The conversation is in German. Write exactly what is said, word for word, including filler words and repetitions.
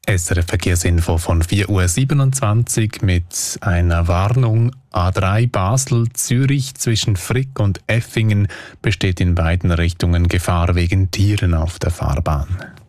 S R F Verkehrsinfo von vier Uhr siebenundzwanzig mit einer Warnung. A drei Basel-Zürich zwischen Frick und Effingen besteht in beiden Richtungen Gefahr wegen Tieren auf der Fahrbahn.